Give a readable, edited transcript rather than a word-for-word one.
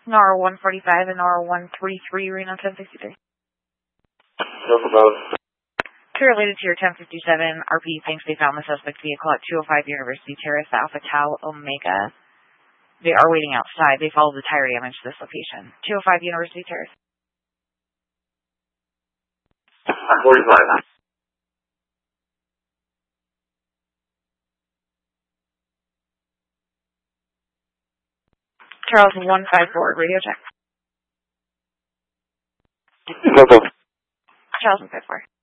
NAR 145 and NAR 133, Reno 1063. Correlated to your 1057, RP thinks they found the suspect vehicle at 205 University Terrace, Alpha Tau Omega. They are waiting outside. They followed the tire damage to this location. 205 University Terrace. 45. Charles 154, radio check. Local. Charles 154.